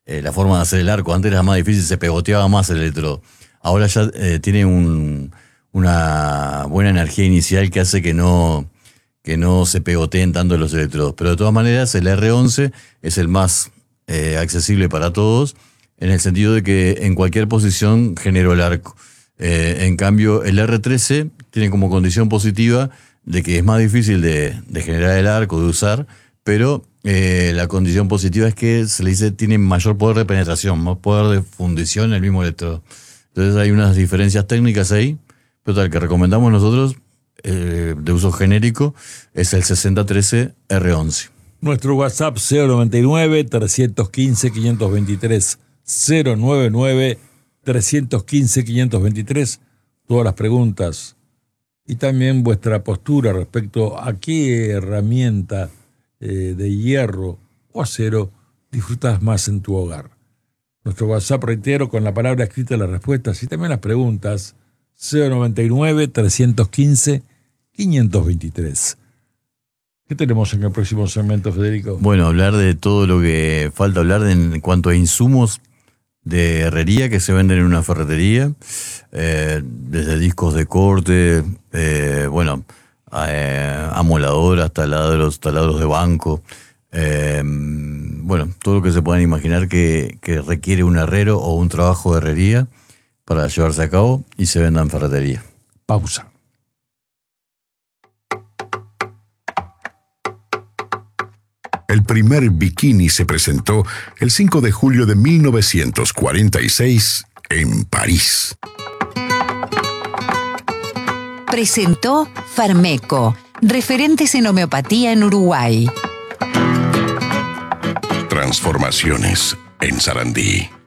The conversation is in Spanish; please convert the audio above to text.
la forma de hacer el arco. Antes era más difícil, se pegoteaba más el electrodo. Ahora ya tiene una buena energía inicial que hace que no se pegoteen tanto los electrodos. Pero de todas maneras, el R11 es el más accesible para todos, en el sentido de que en cualquier posición generó el arco. En cambio, el R13 tiene como condición positiva de que es más difícil de generar el arco, de usar, pero la condición positiva es que se le dice tiene mayor poder de penetración, más poder de fundición en el mismo electrodo. Entonces hay unas diferencias técnicas ahí, pero tal, que recomendamos nosotros de uso genérico es el 6013 R11. Nuestro WhatsApp 099-315-523, 099-315-523, todas las preguntas y también vuestra postura respecto a qué herramienta de hierro o acero disfrutas más en tu hogar. Nuestro WhatsApp, reitero, con la palabra escrita las respuestas y también las preguntas, 099-315-523. ¿Qué tenemos en el próximo segmento, Federico? Bueno, hablar de todo lo que falta hablar en cuanto a insumos de herrería que se venden en una ferretería, desde discos de corte, amoladoras, taladros de banco, todo lo que se puedan imaginar que requiere un herrero o un trabajo de herrería para llevarse a cabo y se venda en ferretería. Pausa. El primer bikini se presentó el 5 de julio de 1946 en París. Presentó Farmeco, referentes en homeopatía en Uruguay. Transformaciones en Sarandí.